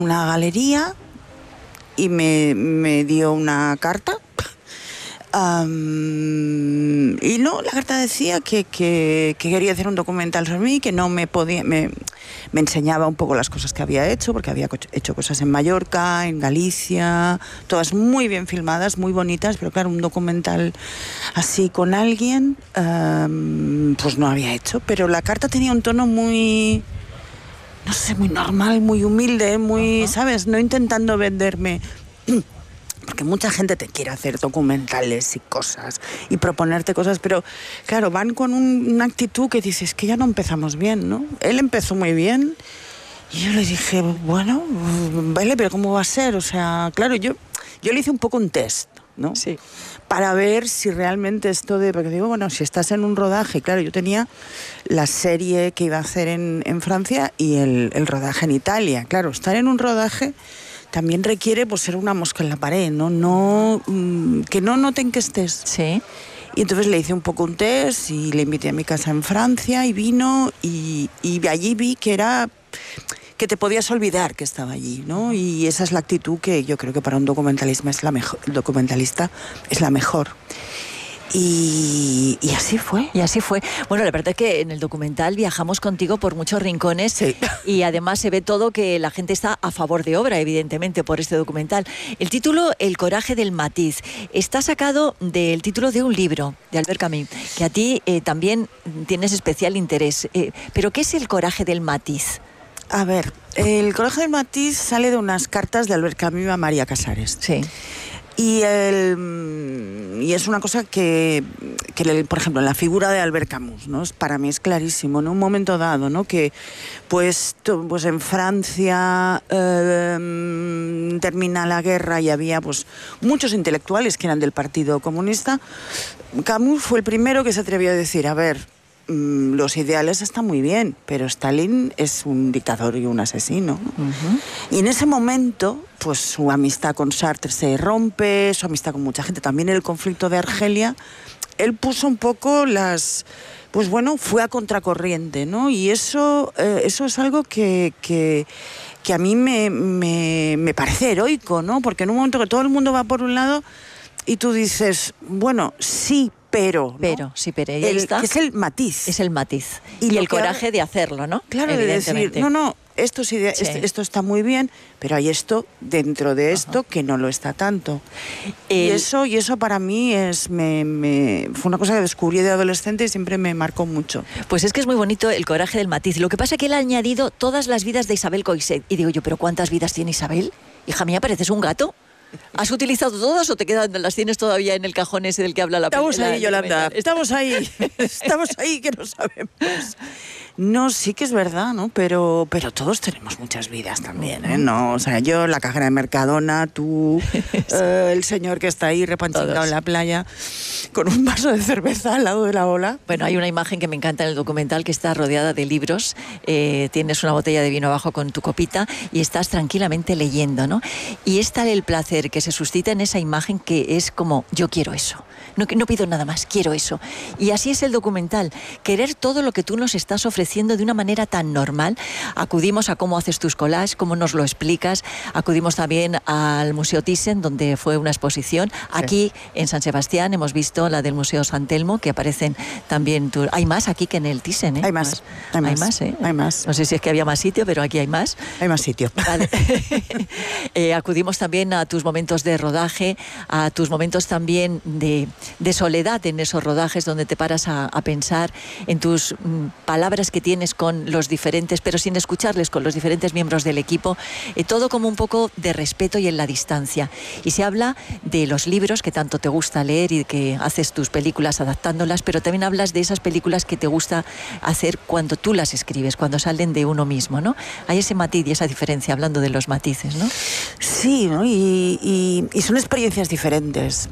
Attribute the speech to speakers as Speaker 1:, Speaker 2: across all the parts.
Speaker 1: una galería y me dio una carta. Y no, la carta decía que quería hacer un documental sobre mí, que no me podía, me enseñaba un poco las cosas que había hecho, porque había hecho cosas en Mallorca, en Galicia, todas muy bien filmadas, muy bonitas, pero claro, un documental así con alguien, pues no había hecho. Pero la carta tenía un tono muy, no sé, muy normal, muy humilde, muy, ¿sabes? No intentando venderme. Porque mucha gente te quiere hacer documentales y cosas y proponerte cosas, pero claro, van con una actitud que dices que ya no empezamos bien, ¿no? Él empezó muy bien y yo le dije, bueno, vale, pero ¿cómo va a ser? O sea, claro, yo le hice un poco un test, ¿no?
Speaker 2: Sí.
Speaker 1: Para ver si realmente esto de... Porque digo, bueno, si estás en un rodaje, claro, yo tenía la serie que iba a hacer en Francia y el rodaje en Italia. Claro, estar en un rodaje también requiere pues ser una mosca en la pared, ¿no? Que no noten que estés.
Speaker 2: Sí.
Speaker 1: Y entonces le hice un poco un test y le invité a mi casa en Francia y vino y allí vi que era... que te podías olvidar que estaba allí, ¿no? Y esa es la actitud que yo creo que para un documentalista es la mejor. Y así fue.
Speaker 2: Y así fue. Bueno, la verdad es que en el documental viajamos contigo por muchos rincones,
Speaker 1: sí.
Speaker 2: Y además se ve todo que la gente está a favor de obra, evidentemente, por este documental. El título, El coraje del matiz, está sacado del título de un libro de Albert Camus, que a ti también tienes especial interés. ¿Pero qué es el coraje del matiz?
Speaker 1: A ver, el coraje del matiz sale de unas cartas de Albert Camus a María Casares.
Speaker 2: Sí.
Speaker 1: Y es una cosa que, por ejemplo, en la figura de Albert Camus, ¿no? Para mí es clarísimo, en un momento dado, ¿no? Que pues en Francia termina la guerra y había pues muchos intelectuales que eran del Partido Comunista. Camus fue el primero que se atrevió a decir, a ver, los ideales están muy bien, pero Stalin es un dictador y un asesino, ¿no? Y en ese momento, pues su amistad con Sartre se rompe, su amistad con mucha gente, también el conflicto de Argelia, él puso un poco pues bueno, fue a contracorriente, ¿no? Y eso es algo que a mí me parece heroico, ¿no? Porque en un momento que todo el mundo va por un lado y tú dices, bueno, sí, pero, ¿no?
Speaker 2: Pero, sí, pero ahí está.
Speaker 1: Es el matiz.
Speaker 2: Es el matiz. Y el coraje de hacerlo, ¿no?
Speaker 1: Claro, de decir, no, esto está muy bien, pero hay esto dentro de esto que no lo está tanto. Y eso para mí fue una cosa que descubrí de adolescente y siempre me marcó mucho.
Speaker 2: Pues es que es muy bonito el coraje del matiz. Lo que pasa es que él ha añadido todas las vidas de Isabel Coixet. Y digo yo, ¿pero cuántas vidas tiene Isabel? Hija mía, pareces un gato. ¿Has utilizado todas o las tienes todavía en el cajón ese del que habla la película?
Speaker 1: Estamos ahí, Yolanda, estamos ahí que no sabemos. No, sí que es verdad, ¿no? Pero todos tenemos muchas vidas también, ¿eh? No, o sea, yo, la cajera de Mercadona, tú, el señor que está ahí repanchingado en la playa con un vaso de cerveza al lado de la ola.
Speaker 2: Bueno, hay una imagen que me encanta en el documental, que está rodeada de libros, tienes una botella de vino abajo con tu copita y estás tranquilamente leyendo, ¿no? Y es tal el placer que se suscita en esa imagen que es como, yo quiero eso. No pido nada más, quiero eso. Y así es el documental, querer todo lo que tú nos estás ofreciendo de una manera tan normal. Acudimos a cómo haces tus collages, cómo nos lo explicas. Acudimos también al Museo Thyssen, donde fue una exposición. Sí. Aquí en San Sebastián hemos visto la del Museo San Telmo, que aparecen también... Hay más aquí que en el Thyssen, ¿eh?
Speaker 1: Hay más. Hay más.
Speaker 2: No sé si es que había más sitio, pero aquí hay más.
Speaker 1: Hay más sitio.
Speaker 2: Vale. Acudimos también a tus momentos de rodaje, a tus momentos también de soledad en esos rodajes, donde te paras a pensar en tus palabras que tienes con los diferentes, pero sin escucharles, con los diferentes miembros del equipo, todo como un poco de respeto y en la distancia. Y se habla de los libros que tanto te gusta leer y que haces tus películas adaptándolas, pero también hablas de esas películas que te gusta hacer cuando tú las escribes, cuando salen de uno mismo, ¿no? Hay ese matiz y esa diferencia, hablando de los matices, ¿no?
Speaker 1: Sí, ¿no? Y son experiencias diferentes.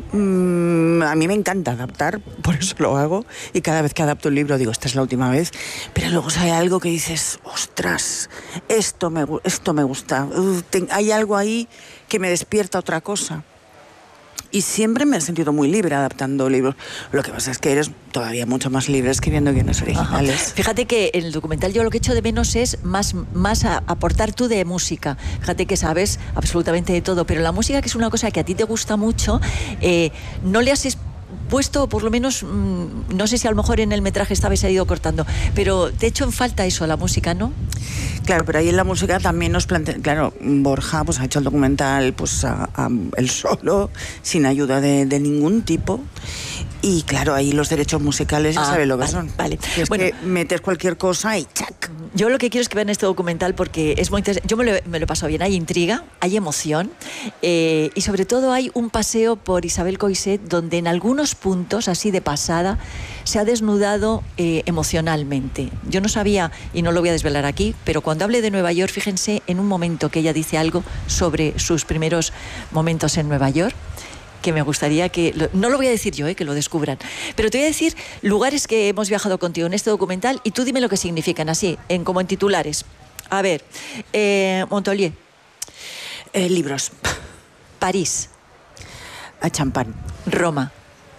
Speaker 1: A mí me encanta adaptar, por eso lo hago, y cada vez que adapto un libro digo, esta es la última vez, pero luego hay algo que dices, ostras, esto me gusta, hay algo ahí que me despierta otra cosa. Y siempre me he sentido muy libre adaptando libros. Lo que pasa es que eres todavía mucho más libre escribiendo guiones originales.
Speaker 2: Ajá. Fíjate que en el documental yo lo que echo de menos es más aportar tú de música. Fíjate que sabes absolutamente de todo, pero la música, que es una cosa que a ti te gusta mucho, no le has puesto, por lo menos, no sé si a lo mejor en el metraje se ha ido cortando, pero te echo en falta eso, la música, ¿no?
Speaker 1: Claro, pero ahí en la música también nos plantea, claro, Borja pues ha hecho el documental pues él solo, sin ayuda de ningún tipo. Y claro, ahí los derechos musicales ya sabes lo que son.
Speaker 2: Vale.
Speaker 1: Que es que metes cualquier cosa y ¡chac!
Speaker 2: Yo lo que quiero es que vean este documental porque es muy interesante. Yo me lo he pasado bien. Hay intriga, hay emoción y sobre todo hay un paseo por Isabel Coixet donde en algunos puntos, así de pasada, se ha desnudado emocionalmente. Yo no sabía, y no lo voy a desvelar aquí, pero cuando hable de Nueva York, fíjense en un momento que ella dice algo sobre sus primeros momentos en Nueva York, que me gustaría que... No lo voy a decir yo, que lo descubran. Pero te voy a decir lugares que hemos viajado contigo en este documental y tú dime lo que significan, así, como en titulares. A ver, Montpellier.
Speaker 1: Libros.
Speaker 2: París.
Speaker 1: Champán.
Speaker 2: Roma.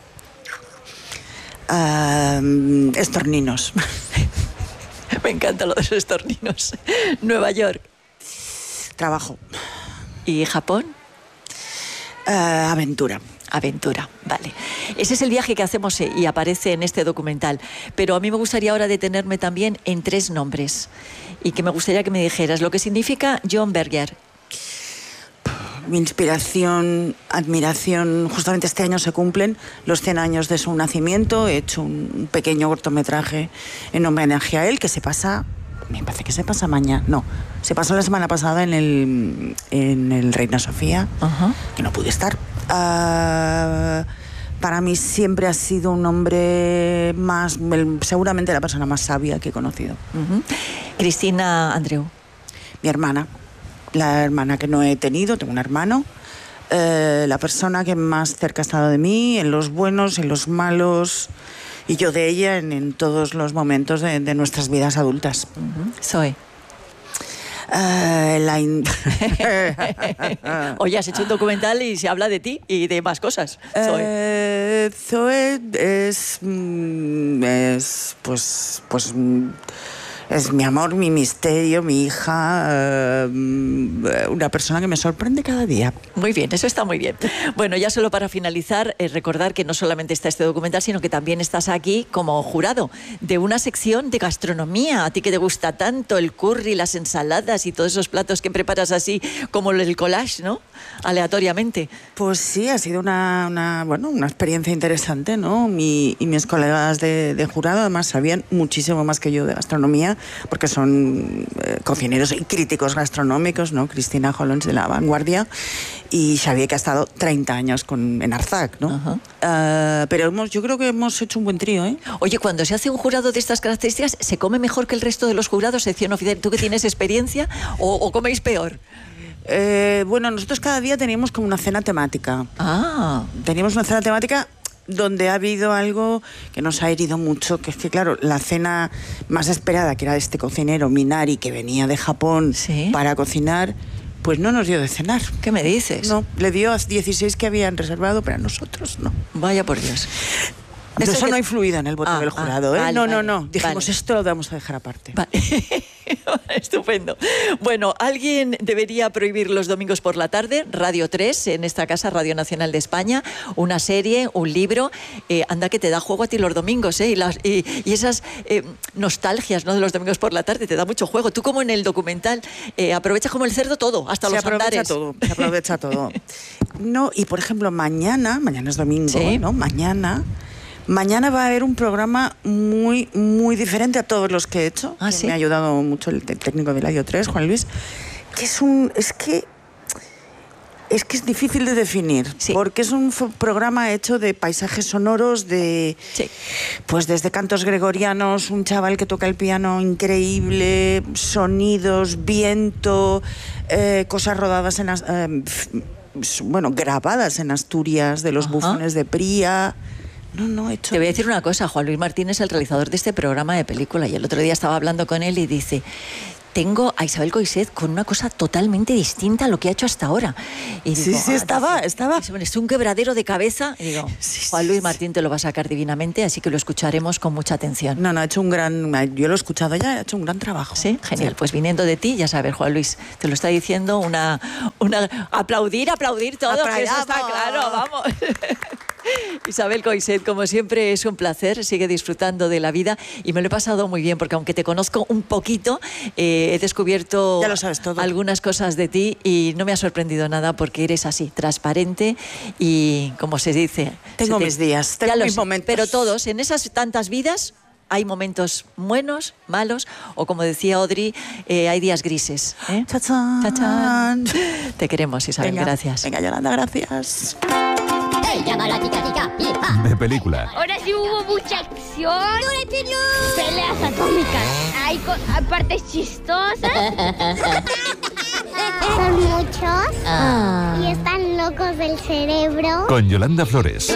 Speaker 1: Estorninos.
Speaker 2: Me encanta lo de los estorninos. Nueva York.
Speaker 1: Trabajo.
Speaker 2: ¿Y Japón?
Speaker 1: Aventura.
Speaker 2: Aventura, vale. Ese es el viaje que hacemos y aparece en este documental. Pero a mí me gustaría ahora detenerme también en 3 nombres y que me gustaría que me dijeras lo que significa John Berger.
Speaker 1: Mi inspiración, admiración. Justamente este año se cumplen los 100 años de su nacimiento. He hecho un pequeño cortometraje en homenaje a él que se pasa... Me parece que se pasa mañana. No, se pasó la semana pasada en el Reina Sofía, que no pude estar. Para mí siempre ha sido un hombre más, seguramente la persona más sabia que he conocido.
Speaker 2: Cristina Andreu.
Speaker 1: Mi hermana, la hermana que no he tenido, tengo un hermano. La persona que más cerca ha estado de mí, en los buenos, en los malos... Y yo de ella en todos los momentos de nuestras vidas adultas.
Speaker 2: Soy. Oye, has hecho un documental y se habla de ti y de más cosas.
Speaker 1: Zoe es mi amor, mi misterio, mi hija, una persona que me sorprende cada día.
Speaker 2: Muy bien, eso está muy bien. Bueno, ya solo para finalizar, recordar que no solamente está este documental, sino que también estás aquí como jurado de una sección de gastronomía. A ti que te gusta tanto el curry, las ensaladas y todos esos platos que preparas así como el collage, ¿no? Aleatoriamente.
Speaker 1: Pues sí, ha sido una experiencia interesante, ¿no? Y mis colegas de jurado además sabían muchísimo más que yo de gastronomía, porque son cocineros y críticos gastronómicos, ¿no? Cristina Holons de La Vanguardia y Xavier, que ha estado 30 años en Arzac, ¿no? Pero yo creo que hemos hecho un buen trío, ¿eh?
Speaker 2: Oye, cuando se hace un jurado de estas características, ¿se come mejor que el resto de los jurados, sección oficial? ¿Tú que tienes experiencia o coméis peor?
Speaker 1: Bueno, nosotros cada día teníamos como una cena temática. Teníamos una cena temática donde ha habido algo que nos ha herido mucho, que es que, claro, la cena más esperada, que era este cocinero Minari, que venía de Japón para cocinar, pues no nos dio de cenar.
Speaker 2: ¿Qué me dices?
Speaker 1: No, le dio a 16 que habían reservado, pero a nosotros no.
Speaker 2: Vaya por Dios.
Speaker 1: Eso no ha influido en el voto del jurado, ¿eh?
Speaker 2: Vale,
Speaker 1: no. Dijimos, esto lo vamos a dejar aparte.
Speaker 2: Vale. Estupendo. Bueno, alguien debería prohibir los domingos por la tarde, Radio 3, en esta casa, Radio Nacional de España, una serie, un libro. Anda que te da juego a ti los domingos, ¿eh? Y esas nostalgias, ¿no?, de los domingos por la tarde, te da mucho juego. Tú, como en el documental, aprovechas como el cerdo todo, hasta los andares.
Speaker 1: Se aprovecha todo. No, y por ejemplo, mañana es domingo, ¿no? Mañana va a haber un programa muy, muy diferente a todos los que he hecho.
Speaker 2: ¿Sí?
Speaker 1: Me ha ayudado mucho el técnico de Radio 3, Juan Luis. Que es que es difícil de definir, porque es un programa hecho de paisajes sonoros, pues desde cantos gregorianos, un chaval que toca el piano increíble, sonidos, viento, cosas rodadas grabadas en Asturias, de los bufones de Pría. No he hecho...
Speaker 2: Te voy a decir una cosa, Juan Luis Martín es el realizador de este programa de película y el otro día estaba hablando con él y dice, tengo a Isabel Coixet con una cosa totalmente distinta a lo que ha hecho hasta ahora. Y digo,
Speaker 1: sí, estaba.
Speaker 2: Es un quebradero de cabeza. Y digo, Juan Luis Martín te lo va a sacar divinamente, así que lo escucharemos con mucha atención.
Speaker 1: No, ha hecho un gran... Yo lo he escuchado ya, ha hecho un gran trabajo.
Speaker 2: Sí, genial. Sí. Pues viniendo de ti, ya sabes, Juan Luis, te lo está diciendo aplaudir todo, que eso está claro, vamos. Isabel Coixet, como siempre, es un placer, sigue disfrutando de la vida y me lo he pasado muy bien porque aunque te conozco un poquito, he descubierto
Speaker 1: ya lo sabes todo.
Speaker 2: Algunas cosas de ti y no me ha sorprendido nada porque eres así, transparente y, como se dice...
Speaker 1: Tengo mis días, tengo mis momentos.
Speaker 2: Pero todos, en esas tantas vidas... Hay momentos buenos, malos, o como decía Audrey, hay días grises.
Speaker 1: ¡Chachán!
Speaker 2: ¡Chachán! Te queremos, Isabel, gracias.
Speaker 1: Venga, Yolanda, gracias.
Speaker 3: De película.
Speaker 4: Ahora sí hubo mucha acción. Peleas atómicas. Hay partes chistosas.
Speaker 5: Son muchos y están locos del cerebro.
Speaker 3: Con Yolanda Flores.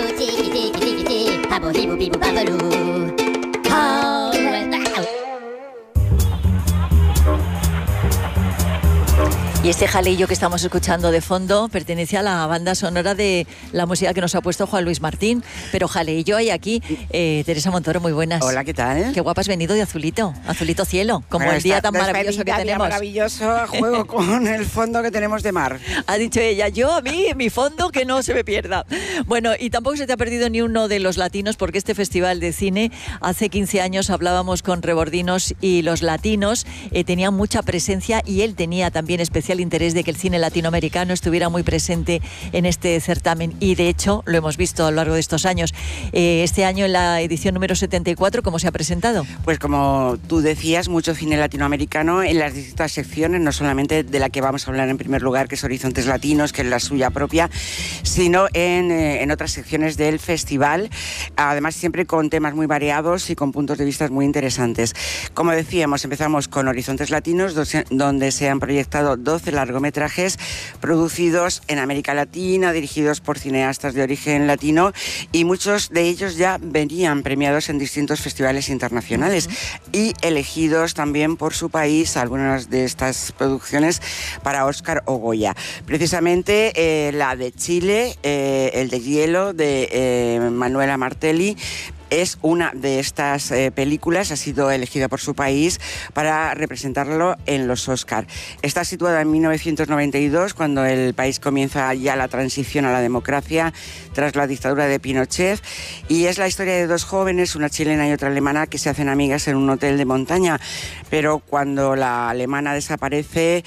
Speaker 2: Y este jaleillo que estamos escuchando de fondo pertenece a la banda sonora de la música que nos ha puesto Juan Luis Martín. Pero jaleillo hay aquí. Teresa Montoro, muy buenas.
Speaker 6: Hola, ¿qué tal?
Speaker 2: Qué guapa has venido de azulito cielo, como el día tan maravilloso que tenemos.
Speaker 6: Maravilloso juego con el fondo que tenemos de mar.
Speaker 2: Ha dicho ella, a mí, mi fondo, que no se me pierda. Bueno, y tampoco se te ha perdido ni uno de los latinos, porque este festival de cine, hace 15 años hablábamos con Rebordinos y los latinos tenían mucha presencia y él tenía también especial interés de que el cine latinoamericano estuviera muy presente en este certamen y de hecho lo hemos visto a lo largo de estos años. Este año en la edición número 74, ¿cómo se ha presentado?
Speaker 6: Pues como tú decías, mucho cine latinoamericano en las distintas secciones, no solamente de la que vamos a hablar en primer lugar, que es Horizontes Latinos, que es la suya propia, sino en otras secciones del festival, además siempre con temas muy variados y con puntos de vista muy interesantes. Como decíamos, empezamos con Horizontes Latinos, donde se han proyectado 12 largometrajes producidos en América Latina, dirigidos por cineastas de origen latino, y muchos de ellos ya venían premiados en distintos festivales internacionales y elegidos también por su país, algunas de estas producciones, para Oscar o Goya. Precisamente la de Chile, El de Hielo, de Manuela Martelli, es una de estas películas, ha sido elegida por su país para representarlo en los Oscar. Está situada en 1992, cuando el país comienza ya la transición a la democracia tras la dictadura de Pinochet, y es la historia de dos jóvenes, una chilena y otra alemana, que se hacen amigas en un hotel de montaña, pero cuando la alemana desaparece,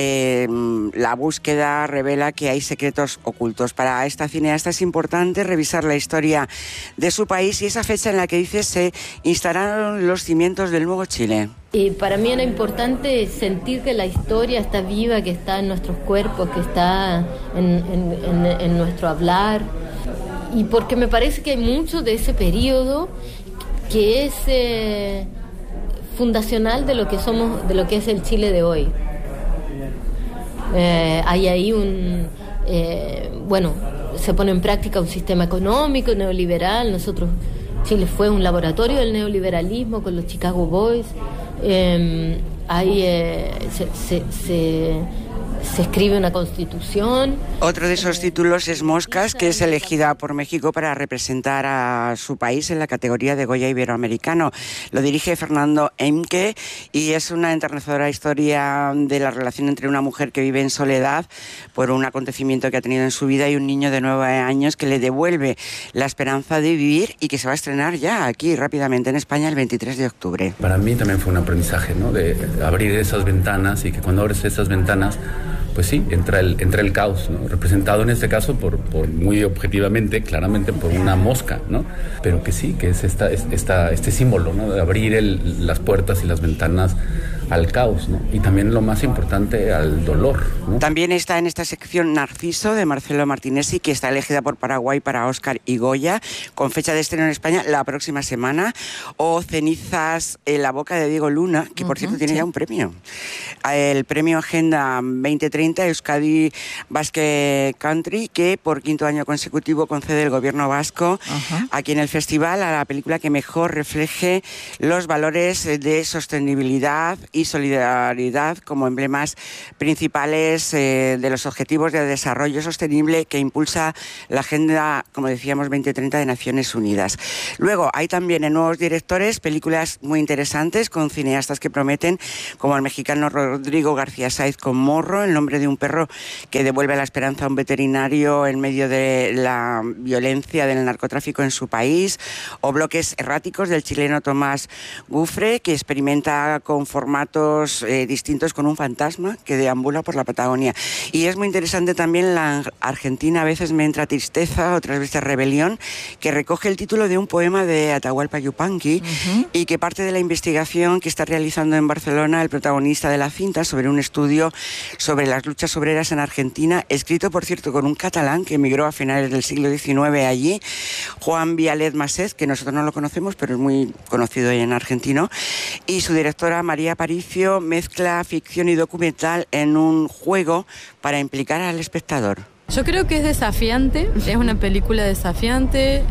Speaker 6: la búsqueda revela que hay secretos ocultos. Para esta cineasta es importante revisar la historia de su país y esa fecha en la que dice se instalaron los cimientos del nuevo Chile.
Speaker 7: Para mí era importante sentir que la historia está viva, que está en nuestros cuerpos, que está en nuestro hablar, y porque me parece que hay mucho de ese periodo que es fundacional de lo que somos, de lo que es el Chile de hoy. Hay ahí se pone en práctica un sistema económico neoliberal. Chile fue un laboratorio del neoliberalismo con los Chicago Boys. Se escribe una constitución.
Speaker 6: Otro de esos títulos es Moscas, que es elegida por México para representar a su país en la categoría de Goya Iberoamericano. Lo dirige Fernando Emke y es una enternecedora historia de la relación entre una mujer que vive en soledad por un acontecimiento que ha tenido en su vida y un niño de 9 años que le devuelve la esperanza de vivir, y que se va a estrenar ya aquí rápidamente en España el 23 de octubre.
Speaker 8: Para mí también fue un aprendizaje, ¿no? De abrir esas ventanas, y que cuando abres esas ventanas, pues sí, entra el caos, ¿no? Representado en este caso por muy objetivamente, claramente por una mosca, ¿no? Pero que sí, que es este símbolo, ¿no? De abrir las puertas y las ventanas al caos, ¿no? Y también, lo más importante, al dolor, ¿no?
Speaker 6: También está en esta sección Narciso, de Marcelo Martinesi, que está elegida por Paraguay para Oscar y Goya, con fecha de estreno en España la próxima semana. O Cenizas en la boca, de Diego Luna, que por cierto tiene ya un premio. El premio Agenda 2030 Euskadi Basque Country, que por 5º año consecutivo concede el gobierno vasco aquí en el festival a la película que mejor refleje los valores de sostenibilidad y y solidaridad como emblemas principales de los Objetivos de Desarrollo Sostenible que impulsa la Agenda, como decíamos, 2030 de Naciones Unidas. Luego hay también en nuevos directores películas muy interesantes con cineastas que prometen, como el mexicano Rodrigo García Sáez con Morro, El nombre de un perro que devuelve la esperanza a un veterinario en medio de la violencia del narcotráfico en su país, o Bloques erráticos del chileno Tomás Gufre, que experimenta con formatos distintos con un fantasma que deambula por la Patagonia. Y es muy interesante también la Argentina, a veces me entra tristeza, otras veces rebelión, que recoge el título de un poema de Atahualpa Yupanqui y que parte de la investigación que está realizando en Barcelona el protagonista de la cinta sobre un estudio sobre las luchas obreras en Argentina, escrito por cierto con un catalán que emigró a finales del siglo XIX allí, Juan Vialet Masset, que nosotros no lo conocemos pero es muy conocido en argentino, y su directora María Aparicio mezcla ficción y documental en un juego para implicar al espectador.
Speaker 9: Yo creo que es desafiante, es una película desafiante,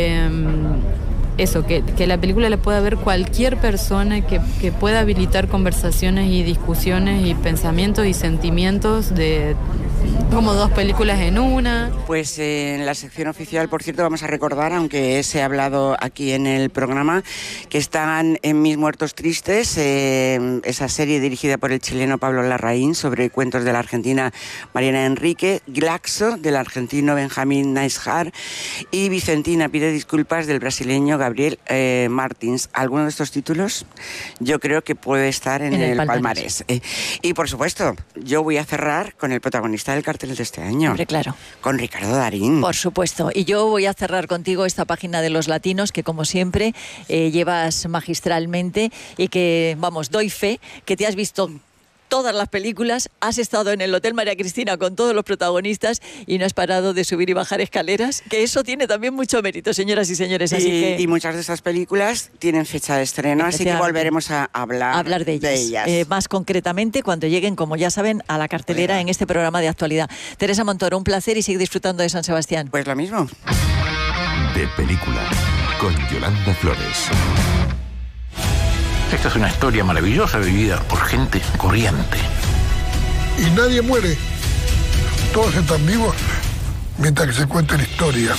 Speaker 9: eso, que la película la pueda ver cualquier persona, que pueda habilitar conversaciones y discusiones y pensamientos y sentimientos de como dos películas en una.
Speaker 6: Pues en la sección oficial, por cierto, vamos a recordar, aunque se ha hablado aquí en el programa, que están en Mis Muertos Tristes, esa serie dirigida por el chileno Pablo Larraín sobre cuentos de la argentina Mariana Enrique, Glaxo del argentino Benjamín Naishar y Vicentina pide disculpas del brasileño Gabriel Martins. ¿Alguno de estos títulos? Yo creo que puede estar en el palmarés. Y por supuesto, yo voy a cerrar con el protagonista del cartel de este año.
Speaker 2: Hombre, claro.
Speaker 6: Con Ricardo Darín.
Speaker 2: Por supuesto. Y yo voy a cerrar contigo esta página de Los Latinos que, como siempre, llevas magistralmente y que, vamos, doy fe que te has visto todas las películas, has estado en el Hotel María Cristina con todos los protagonistas y no has parado de subir y bajar escaleras, que eso tiene también mucho mérito, señoras y señores.
Speaker 6: Y muchas de esas películas tienen fecha de estreno, así que volveremos a hablar de ellas.
Speaker 2: Más concretamente cuando lleguen, como ya saben, a la cartelera en este programa de actualidad. Teresa Montoro, un placer y sigue disfrutando de San Sebastián.
Speaker 6: Pues lo mismo.
Speaker 3: De película, con Yolanda Flores.
Speaker 10: Esta es una historia maravillosa vivida por gente corriente.
Speaker 11: Y nadie muere. Todos están vivos mientras que se cuenta la historia.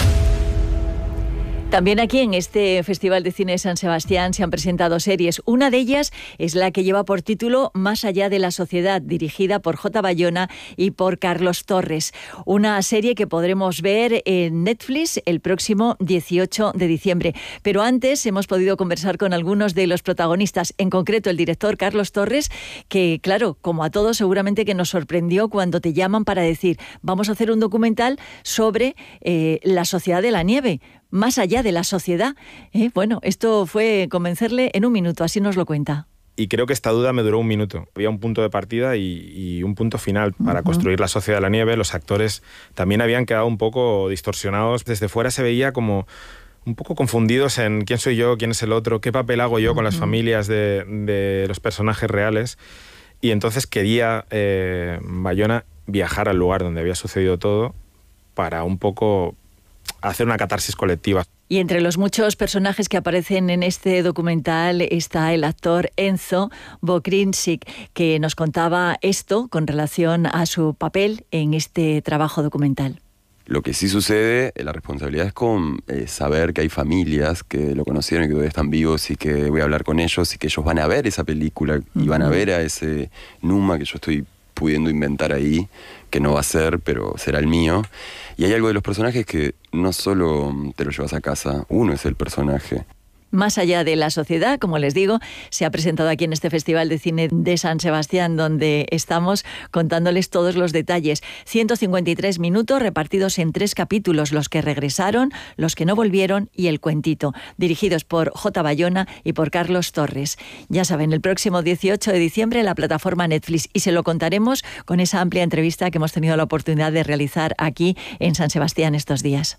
Speaker 2: También aquí en este Festival de Cine de San Sebastián se han presentado series. Una de ellas es la que lleva por título Más allá de la sociedad, dirigida por J. Bayona y por Carlos Torres. Una serie que podremos ver en Netflix el próximo 18 de diciembre. Pero antes hemos podido conversar con algunos de los protagonistas, en concreto el director Carlos Torres, que claro, como a todos seguramente que nos sorprendió cuando te llaman para decir vamos a hacer un documental sobre la sociedad de la nieve. Más allá de la sociedad. Bueno, esto fue convencerle en un minuto, así nos lo cuenta.
Speaker 12: Y creo que esta duda me duró un minuto. Había un punto de partida y un punto final para construir la sociedad de la nieve. Los actores también habían quedado un poco distorsionados. Desde fuera se veía como un poco confundidos en quién soy yo, quién es el otro, qué papel hago yo con las familias de los personajes reales. Y entonces quería Bayona viajar al lugar donde había sucedido todo para un poco hacer una catarsis colectiva.
Speaker 2: Y entre los muchos personajes que aparecen en este documental está el actor Enzo Bokrinčić, que nos contaba esto con relación a su papel en este trabajo documental.
Speaker 13: Lo que sí sucede, la responsabilidad es con saber que hay familias que lo conocieron y que todavía están vivos y que voy a hablar con ellos y que ellos van a ver esa película y van a ver a ese Numa que yo estoy pudiendo inventar ahí, que no va a ser, pero será el mío. Y hay algo de los personajes que no solo te lo llevas a casa, uno es el personaje.
Speaker 2: Más allá de la sociedad, como les digo, se ha presentado aquí en este Festival de Cine de San Sebastián, donde estamos contándoles todos los detalles. 153 minutos repartidos en 3 capítulos, los que regresaron, los que no volvieron y el cuentito, dirigidos por J. Bayona y por Carlos Torres. Ya saben, el próximo 18 de diciembre en la plataforma Netflix, y se lo contaremos con esa amplia entrevista que hemos tenido la oportunidad de realizar aquí en San Sebastián estos días.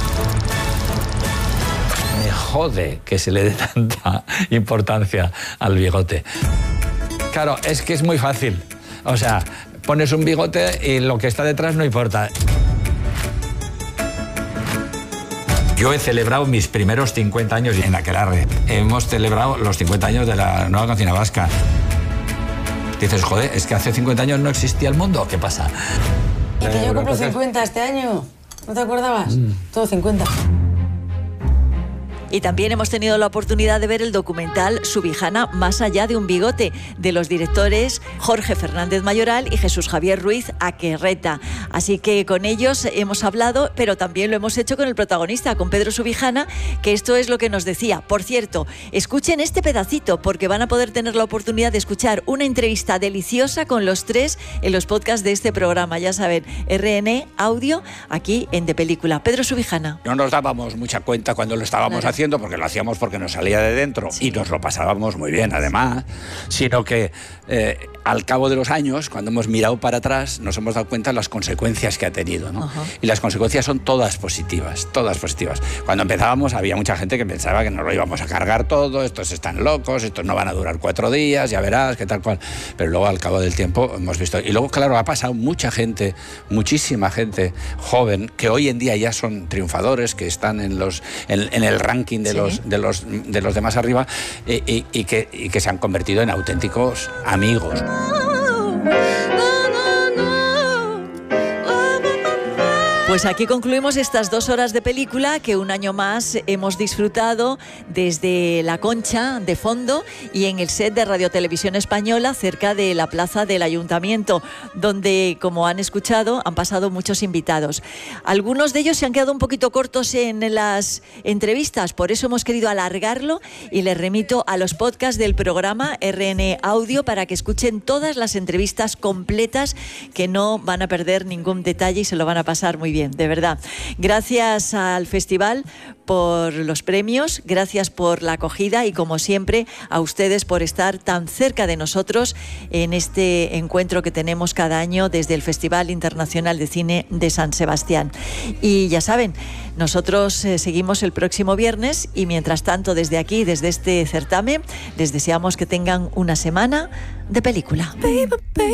Speaker 14: Me jode que se le dé tanta importancia al bigote. Claro, es que es muy fácil. O sea, pones un bigote y lo que está detrás no importa. Yo he celebrado mis primeros 50 años en Aquelarre. Hemos celebrado los 50 años de la nueva cocina vasca. Dices, joder, es que hace 50 años no existía el mundo, ¿qué pasa?
Speaker 15: Y que yo cumplo 50 este año, ¿no te acordabas? Todo 50.
Speaker 2: Y también hemos tenido la oportunidad de ver el documental Subijana, más allá de un bigote, de los directores Jorge Fernández Mayoral y Jesús Javier Ruiz Aquerreta. Así que con ellos hemos hablado, pero también lo hemos hecho con el protagonista, con Pedro Subijana, que esto es lo que nos decía. Por cierto, escuchen este pedacito, porque van a poder tener la oportunidad de escuchar una entrevista deliciosa con los tres en los podcasts de este programa. Ya saben, RN Audio, aquí en De Película. Pedro Subijana.
Speaker 16: No nos dábamos mucha cuenta cuando lo estábamos haciendo, porque lo hacíamos porque nos salía de dentro y nos lo pasábamos muy bien además, sino que al cabo de los años, cuando hemos mirado para atrás, nos hemos dado cuenta de las consecuencias que ha tenido, ¿no? Y las consecuencias son todas positivas, todas positivas. Cuando empezábamos había mucha gente que pensaba que nos lo íbamos a cargar todo, estos están locos, estos no van a durar 4 días, ya verás, que tal cual. Pero luego al cabo del tiempo hemos visto, y luego claro, ha pasado mucha gente, muchísima gente joven, que hoy en día ya son triunfadores, que están en el ranking de los demás arriba, y que se han convertido en auténticos amigos.
Speaker 2: Pues aquí concluimos estas 2 horas de película que un año más hemos disfrutado desde La Concha de fondo y en el set de Radio Televisión Española, cerca de la plaza del Ayuntamiento, donde, como han escuchado, han pasado muchos invitados. Algunos de ellos se han quedado un poquito cortos en las entrevistas, por eso hemos querido alargarlo y les remito a los podcasts del programa RN Audio para que escuchen todas las entrevistas completas, que no van a perder ningún detalle y se lo van a pasar muy bien. De verdad, gracias al festival por los premios, gracias por la acogida y, como siempre, a ustedes por estar tan cerca de nosotros en este encuentro que tenemos cada año desde el Festival Internacional de Cine de San Sebastián. Y ya saben, nosotros seguimos el próximo viernes y, mientras tanto, desde aquí, desde este certamen, les deseamos que tengan una semana de película.